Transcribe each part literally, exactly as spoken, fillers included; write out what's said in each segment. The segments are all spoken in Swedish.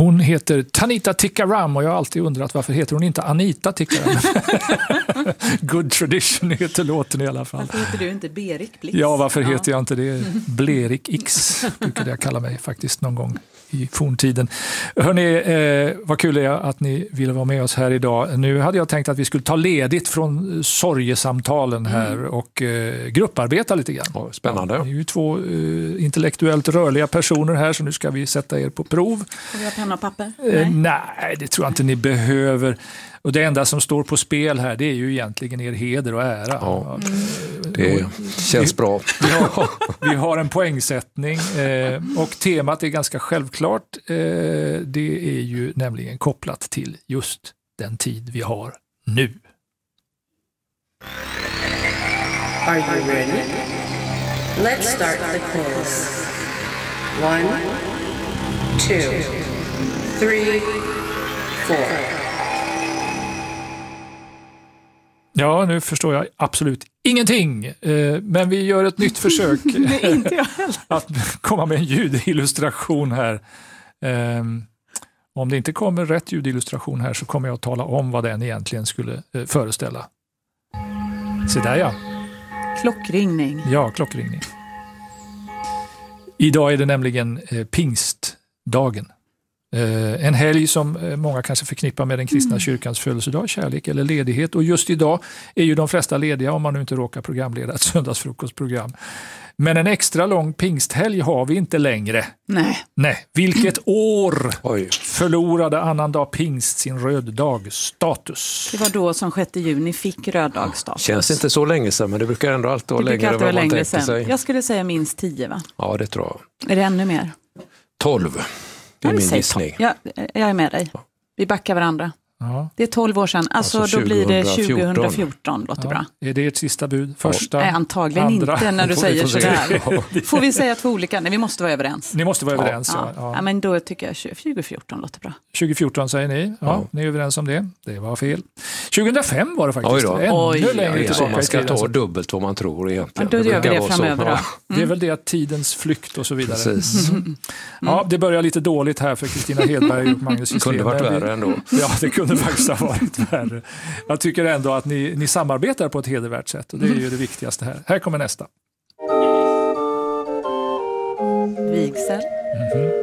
Hon heter Tanita Tikaram och jag har alltid undrat varför heter hon inte Anita Tikaram. Good tradition heter låten i alla fall. Varför heter du inte Berik Blix? Ja, varför ja. heter jag inte det? Blerik X brukade jag kalla mig faktiskt någon gång i forntiden. Hörrni, eh, vad kul är att ni ville vara med oss här idag. Nu hade jag tänkt att vi skulle ta ledigt från sorgesamtalen här mm. och eh, grupparbeta lite grann. Ja, spännande. Ja, ni är ju två eh, intellektuellt rörliga personer här, så nu ska vi sätta er på prov. Får vi ha penna och papper? Nej. Eh, nej, det tror jag inte ni behöver. Och det enda som står på spel här, det är ju egentligen er heder och ära. Ja, mm. det känns vi, bra. Vi har, vi har en poängsättning eh, och temat är ganska självklart. Eh, det är ju nämligen kopplat till just den tid vi har nu. Are you ready? Let's start the quiz. One, two, three, four. Ja, nu förstår jag absolut ingenting. Eh, men vi gör ett nytt försök att komma med en ljudillustration här. Eh, om det inte kommer rätt ljudillustration här så kommer jag att tala om vad den egentligen skulle eh, föreställa. Se där ja. Klockringning. Ja, klockringning. Idag är det nämligen eh, pingstdagen. Eh, en helg som eh, många kanske förknippar med den kristna mm. kyrkans födelsedag, kärlek eller ledighet. Och just idag är ju de flesta lediga om man nu inte råkar programleda ett söndagsfrukostprogram. Men en extra lång pingsthelg har vi inte längre. Nej. Nej. Vilket år Oj. förlorade annandag pingst sin röddagsstatus? Det var då som sjätte juni fick röddagsstatus. Känns inte så länge sedan, men det brukar ändå alltid vara längre än vad man tänkte sig. Jag skulle säga minst tio, va? Ja, det tror jag. Är det ännu mer? Tolv. Det är min gissning. Ja, jag är med dig. Vi backar varandra. Ja. Det är tolv år sedan. Alltså, alltså då blir det tjugohundrafjorton. Låter ja. bra. Är det ett sista bud? Första? Nej, antagligen andra. Inte när du säger sådär. Får vi säga två olika? Nej, vi måste vara överens. Ni måste vara ja. överens, ja. Ja. ja. Men då tycker jag tjugofjorton låter bra. tjugofjorton säger ni. Ja, ja. Ni är överens om det. Det var fel. tjugohundrafem var det faktiskt. Oj då. Ännu Oj, längre ja, tillbaka man ska i tiden. ta dubbelt vad man tror egentligen. Ja, då gör vi det framöver då. Mm. Det är väl det att tidens flykt och så vidare. Precis. Mm. Ja, det börjar lite dåligt här för Kristina Hedberg och Magnus Gisslén. Det kunde varit värre ändå. Ja, det kunde faktiskt ha varit värre. Jag tycker ändå att ni, ni samarbetar på ett hedervärt sätt och det är ju det viktigaste här. Här kommer nästa. Vigsel. Mm-hmm.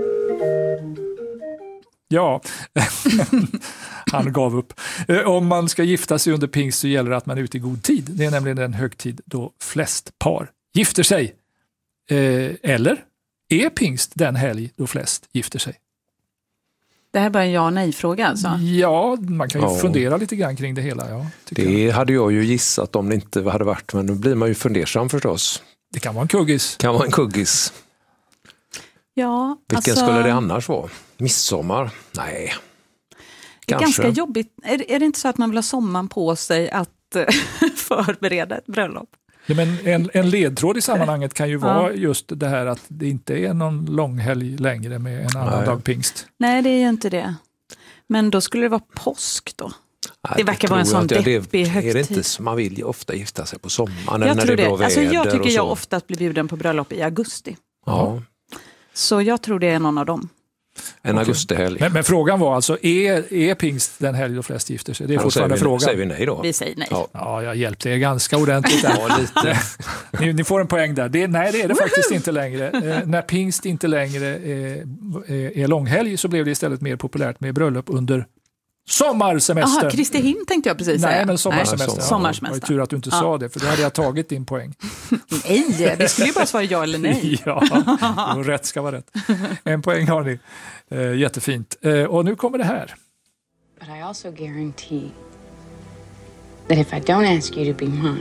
Ja, han gav upp. Om man ska gifta sig under pingst så gäller det att man är ute i god tid. Det är nämligen den högtid då flest par gifter sig. Eh, eller är pingst den helg då flest gifter sig? Det här är bara en ja-nej-fråga alltså? Ja, man kan ju ja. fundera lite grann kring det hela. Ja, det jag. hade jag ju gissat om det inte hade varit, men nu blir man ju fundersam förstås. Det kan vara en kuggis. Kan vara en kuggis. Ja, Vilken alltså, skulle det annars vara? Midsommar? Nej. Det är Kanske. ganska jobbigt. Är, är det inte så att man vill ha sommaren på sig att förbereda ett bröllop? Ja, men en, en ledtråd i sammanhanget kan ju vara ja. just det här att det inte är någon långhelg längre med en annan Nej. dag pingst. Nej, det är ju inte det. Men då skulle det vara påsk då. Nej, det verkar vara en sån deppig högtid. Är det inte som man vill ju ofta gifta sig på sommaren jag när tror det är bra det. Alltså, jag tycker jag så. ofta blir bjuden på bröllop i augusti. Ja. Så jag tror det är någon av dem. En okay. augustihelg. Men, men frågan var alltså, är, är pingst den helg då flest gifter sig? Det är ja, fortfarande säger vi, frågan. Säger vi nej då? Vi säger nej. Ja, ja jag hjälpte er ganska ordentligt där. ja, lite. ni, ni får en poäng där. Det, nej, det är det faktiskt inte längre. Eh, när pingst inte längre är, är långhelg så blev det istället mer populärt med bröllop under sommarsemester. Jaha, Kristi him tänkte jag precis säga. Nej, men sommarsemester. Nej, sommarsemester. Ja, det var tur att du inte ja. sa det, för då hade jag tagit din poäng. Nej, vi skulle ju bara svara ja eller nej. ja, och rätt ska vara rätt. En poäng har ni. Eh, jättefint. Eh, och nu kommer det här. But I also guarantee that if I don't ask you to be mine,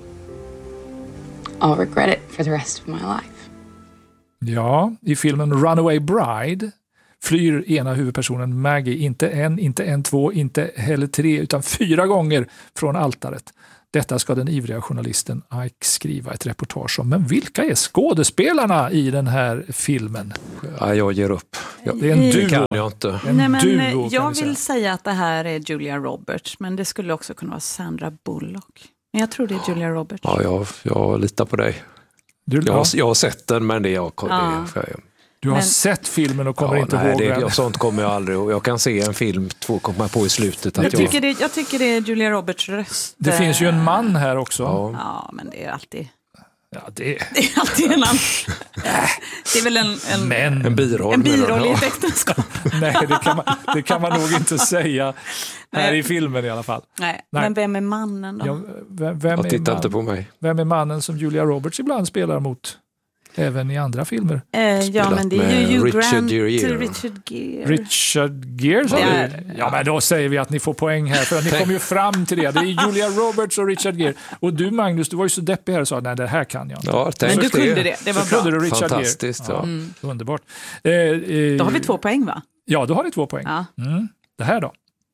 I'll regret it for the rest of my life. Ja, i filmen Runaway Bride flyr ena huvudpersonen Maggie inte en, inte en, två, inte heller tre utan fyra gånger från altaret. Detta ska den ivriga journalisten Ike skriva ett reportage om. Men vilka är skådespelarna i den här filmen? Ja, jag ger upp. Jag, det är en duo. Kan jag inte. En Nej, men duo, jag vill säga. säga att det här är Julia Roberts, men det skulle också kunna vara Sandra Bullock. Men jag tror det är Julia Roberts. Ja, jag, jag litar på dig. Du, jag, har, jag har sett den, men det är jag. Ja. Det, Du har Men- sett filmen och kommer Ja, inte nej, ihåg det, den. jag, sånt kommer jag aldrig ihåg. Jag kan se en film, två komma på i slutet. Jag Att jag, tycker, det, jag tycker det är Julia Roberts röst. Det finns ju en man här också. ja, Ja, men det är alltid, Ja, det. det är alltid en annan. Det är väl en, en, Men en biroll. en menar du? biroll i Ja. ett äktenskap. nej, det kan, man, det kan man nog inte säga här Nej. i filmen i alla fall. Nej, Nej. men vem är mannen då? Ja, vem, vem, Jag är tittar man, inte på mig. vem är mannen som Julia Roberts ibland spelar mot? Även i andra filmer. Eh, ja, Spelat men det är med ju Hugh Richard Grant, Gere. Richard Gere. Richard Gere, sa Det du? är- Ja, men då säger vi att ni får poäng här, för att ni Tänk. kommer ju fram till det. Det är Julia Roberts och Richard Gere. Och du, Magnus, du var ju så deppig här och sa, nej, det här kan jag inte. Ja, tänk Men du kunde det. det, det var Så kunde bra. du Richard Gere. Fantastiskt. Ja. Underbart. Eh, eh, Då har vi två poäng, va? Ja, då har ni två poäng. Ja. Mm. Det här då?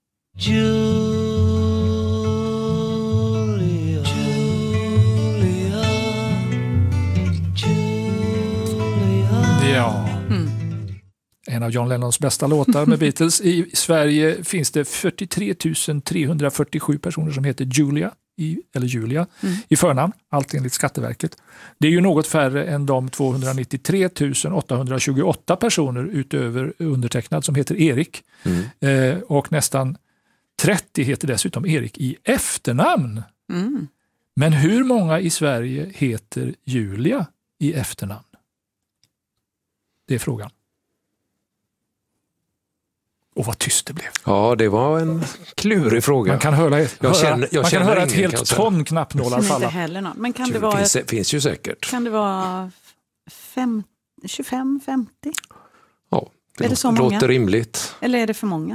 Ja. En av John Lennons bästa låtar med Beatles. I Sverige finns det fyrtiotre tusen trehundrafyrtiosju personer som heter Julia, i, eller Julia, i förnamn, allt enligt Skatteverket. Det är ju något färre än de tvåhundranittiotre tusen åttahundratjugoåtta personer utöver undertecknad som heter Erik. Eh, och nästan trettio heter dessutom Erik i efternamn. Mm. Men hur många i Sverige heter Julia i efternamn? Det är frågan. Och vad tyst det blev. Ja, det var en klurig fråga. Man kan höra, ett, Jag höra, känner- jag man kan känner höra ett ingen, kan helt jag säga. ton knappnålar Känner inte falla. heller någon. Men kan det Det vara, finns, finns ju säkert. kan det vara fem, tjugofem femtio? Ja, det, Är det så låter, många? låter rimligt. Eller är det för många?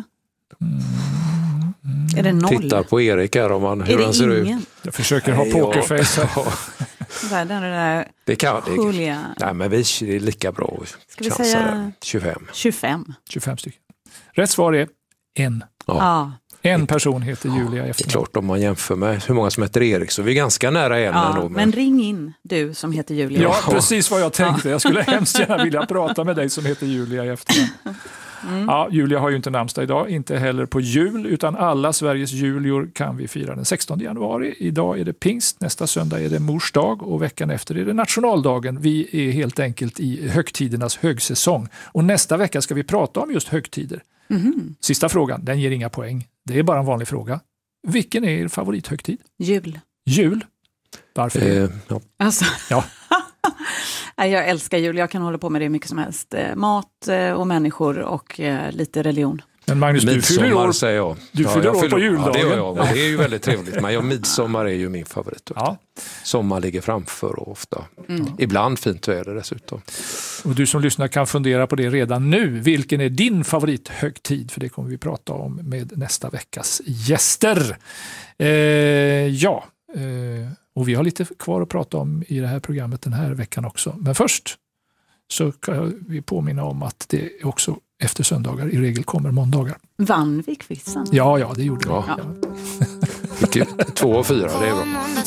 Är det noll? Titta på Erik här om han, är hur han ser det ut. ingen? Jag försöker ha Ja, pokerface här. ja, Där, där, där, det kan det. Julia. Nej, men vi det är lika bra att Ska vi chansa säga- där. tjugofem. tjugofem. tjugofem stycken. Rätt svar är en. Ja. Ja. En person heter Julia i Det är efternamn. klart om man jämför med hur många som heter Erik så är vi ganska nära en Ja, ändå. men ring in du som heter Julia. Ja, precis vad jag tänkte. Jag skulle hemskt gärna vilja prata med dig som heter Julia i efternamn. Ja, Julia har ju inte namnsdag idag, inte heller på jul, utan alla Sveriges julior kan vi fira den sextonde januari. Idag är det pingst, nästa söndag är det mors dag och veckan efter är det nationaldagen. Vi är helt enkelt i högtidernas högsäsong. Och nästa vecka ska vi prata om just högtider. Mhm. Sista frågan, den ger inga poäng. Det är bara en vanlig fråga. Vilken är er favorithögtid? Jul. Jul. Varför det? Eh, ja. Alltså. Ja. Nej, jag älskar jul, jag kan hålla på med det mycket som helst. Eh, Mat eh, och människor och eh, lite religion. Men Magnus, du fyller Midsommar år. säger jag. Du fyller jag år på juldagen. Ja, det gör jag. Men det är ju väldigt trevligt. Men jag, midsommar är ju min favorit. Ja. Sommar ligger framför och ofta. Mm. Ibland fint väder dessutom. Och du som lyssnar kan fundera på det redan nu. Vilken är din favorithögtid? För det kommer vi prata om med nästa veckas gäster. Eh, ja, eh, och vi har lite kvar att prata om i det här programmet den här veckan också. Men först så kan vi påminna om att det också efter söndagar i regel kommer måndagar. Vann vi quizzen? Ja, ja, det gjorde vi. Ja. Ja. Mycket. Två och fyra, det är bra.